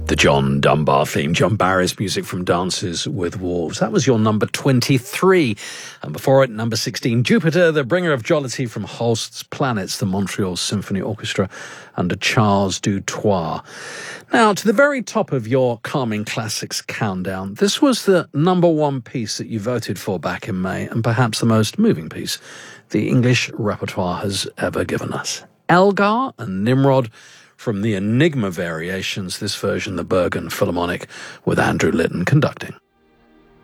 The John Dunbar theme, John Barry's music from Dances with Wolves. That was your number 23. And before it, number 16, Jupiter, the bringer of jollity from Holst's Planets, the Montreal Symphony Orchestra under Charles Dutoit. Now, to the very top of your Calming Classics countdown, this was the number one piece that you voted for back in May, and perhaps the most moving piece the English repertoire has ever given us. Elgar and Nimrod from the Enigma Variations, this version, the Bergen Philharmonic, with Andrew Litton conducting.